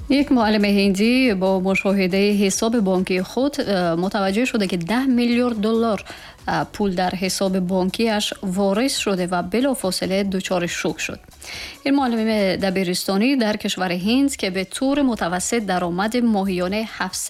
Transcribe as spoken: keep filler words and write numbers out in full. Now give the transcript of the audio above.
یک معلم هندی با مشاهده حساب بانکی خود متوجه شده که ده میلیارد دلار پول در حساب بانکیش وارد شده و بلافاصله دچار شوک شد. این معلم دبیرستانی در کشور هند که به طور متوسط درآمد ماهیانه هفتصد